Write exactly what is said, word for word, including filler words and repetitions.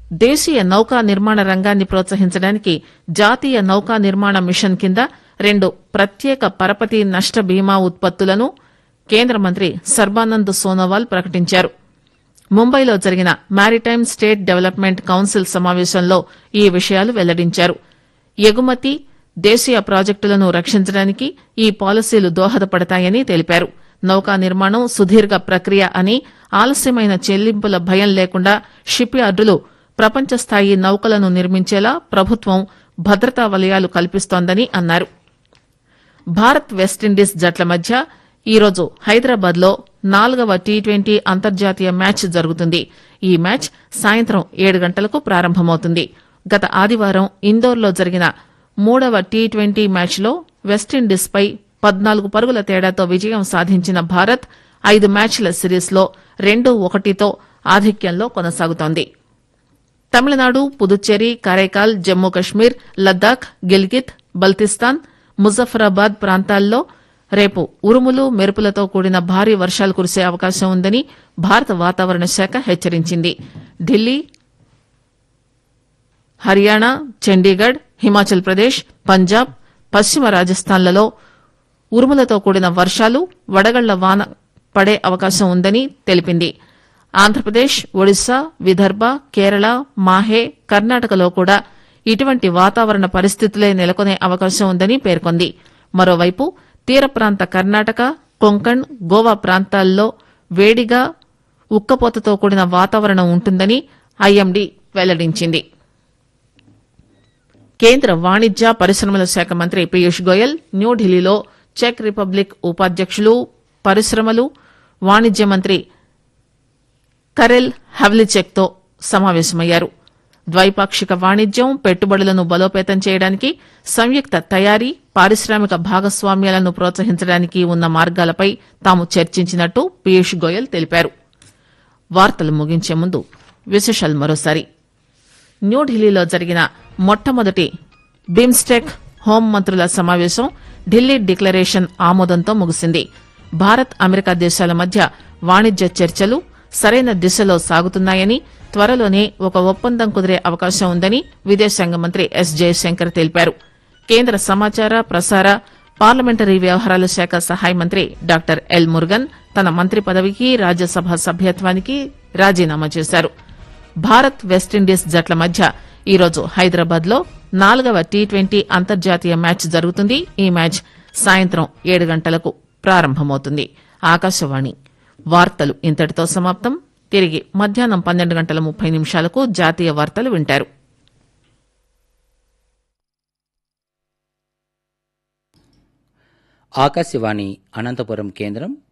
దేశీయ నౌకా నిర్మాణ రంగాన్ని ప్రోత్సహించడానికి జాతీయ నౌకా నిర్మాణ మిషన్ కింద రెండు ప్రత్యేక పరపతి నష్ట బీమా ఉత్పత్తులను కేంద్ర మంత్రి సర్బానంద్ సోనోవాల్ ప్రకటించారు. ముంబైలో జరిగిన మారిటైమ్ స్టేట్ డెవలప్మెంట్ కౌన్సిల్ సమావేశంలో ఈ విషయాలు వెల్లడించారు. ఎగుమతి, దేశీయ ప్రాజెక్టులను రక్షించడానికి ఈ పాలసీలు దోహదపడతాయని తెలిపారు. నౌకా నిర్మాణం సుదీర్ఘ ప్రక్రియ అని, ఆలస్యమైన చెల్లింపుల భయం లేకుండా షిప్ యార్డులు ప్రపంచ స్థాయి నౌకలను నిర్మించేలా ప్రభుత్వం భద్రతా వలయాలు కల్పిస్తోందని అన్నారు. భారత్ వెస్టిండీస్ జట్ల మధ్య ఈరోజు హైదరాబాద్ లో నాలుగవ టీ ట్వంటీ అంతర్జాతీయ మ్యాచ్ జరుగుతుంది. ఈ మ్యాచ్ సాయంత్రం ఏడు గంటలకు ప్రారంభమవుతుంది. గత ఆదివారం ఇందోర్లో జరిగిన మూడవ టీ ట్వంటీ మ్యాచ్లో వెస్టిండీస్ పై పద్నాలుగు పరుగుల తేడాతో విజయం సాధించిన భారత్ ఐదు మ్యాచ్ల సిరీస్లో రెండు ఒకటితో ఆధిక్యంలో కొనసాగుతోంది. తమిళనాడు, పుదుచ్చేరి, కరైకాల్, జమ్మూ కశ్మీర్, లద్దాఖ్, గిల్గిత్, బల్తిస్తాన్, ముజఫరాబాద్ ప్రాంతాల్లో రేపు ఉరుములు, మెరుపులతో కూడిన భారీ వర్షాలు కురిసే అవకాశం ఉందని భారత వాతావరణ శాఖ హెచ్చరించింది. ఢిల్లీ, హర్యానా, చండీగఢ్, హిమాచల్ ప్రదేశ్, పంజాబ్, పశ్చిమ రాజస్థాన్లలో ఉరుములతో కూడిన వర్షాలు, వడగళ్ల వాన పడే అవకాశం ఉందని తెలిపింది. ఆంధ్రప్రదేశ్, ఒడిశా, విదర్భ, కేరళ, మాహే, కర్ణాటకలో కూడా ఇటువంటి వాతావరణ పరిస్థితులే నెలకొనే అవకాశం ఉందని పేర్కొంది. మరోవైపు తీర ప్రాంత కర్ణాటక, కొంకణ్, గోవా ప్రాంతాల్లో వేడిగా, ఉక్కపోతతో కూడిన వాతావరణం ఉంటుందని ఐఎండీ వెల్లడించింది. కేంద్ర వాణిజ్య పరిశ్రమల శాఖ మంత్రి పీయూష్ గోయల్ న్యూఢిల్లీలో చెక్ రిపబ్లిక్ ఉపాధ్యకులు, పరిశ్రమలు, వాణిజ్య మంత్రి కరెల్ హవ్లిచెక్ తో సమావేశమయ్యారు. ద్వైపాక్షిక వాణిజ్యం, పెట్టుబడులను బలోపేతం చేయడానికి, సంయుక్త తయారీ, పారిశ్రామిక భాగస్వామ్యాలను ప్రోత్సహించడానికి ఉన్న మార్గాలపై తాము చర్చించినట్టు పీయూష్ గోయల్ తెలిపారు. వార్తలు ముగించే ముందు విశేషాలు మరోసారి. న్యూఢిల్లీలో జరిగిన మొట్టమొదటి బిమ్స్టెక్ హోంమంత్రుల సమావేశం ఢిల్లీ డిక్లరేషన్ ఆమోదంతో ముగిసింది. భారత్, అమెరికా దేశాల మధ్య వాణిజ్య చర్చలు సరైన దిశలో సాగుతున్నాయని, త్వరలోనే ఒక ఒప్పందం కుదిరే అవకాశం ఉందని విదేశాంగ మంత్రి ఎస్ జయశంకర్ తెలిపారు. కేంద్ర సమాచార, ప్రసార, పార్లమెంటరీ వ్యవహారాల శాఖ సహాయ మంత్రి డాక్టర్ ఎల్ మురుగన్ తన మంత్రి పదవికి, రాజ్యసభ సభ్యత్వానికి రాజీనామా చేశారు. భారత్, వెస్టిండీస్ జట్ల మధ్య ఈరోజు హైదరాబాద్ లో నాలుగవ టీ ట్వంటీ అంతర్జాతీయ మ్యాచ్ జరుగుతుంది. ఈ మ్యాచ్ సాయంత్రం ఏడు గంటలకు ప్రారంభమవుతుంది. ఆకాశవాణి వార్తలు ఇంతటితో సమాప్తం. తిరిగి మధ్యాహ్నం పన్నెండు గంటల ముప్పై నిమిషాలకు జాతీయ వార్తలు వింటారు. ఆకాశవాణి అనంతపురం కేంద్రం